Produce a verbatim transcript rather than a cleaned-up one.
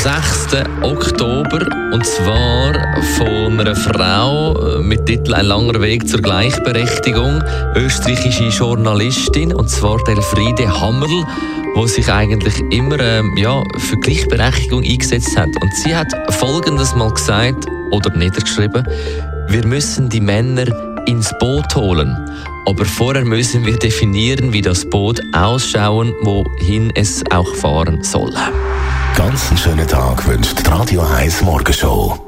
sechsten Oktober. Und zwar von einer Frau mit Titel «Ein langer Weg zur Gleichberechtigung», österreichische Journalistin, und zwar Elfriede Hammerl, die sich eigentlich immer ähm, ja, für Gleichberechtigung eingesetzt hat. Und sie hat Folgendes mal gesagt oder niedergeschrieben: Wir müssen die Männer ins Boot holen. Aber vorher müssen wir definieren, wie das Boot ausschauen, wohin es auch fahren soll. Ganz einen schönen Tag wünscht die Radio eins Morgenshow.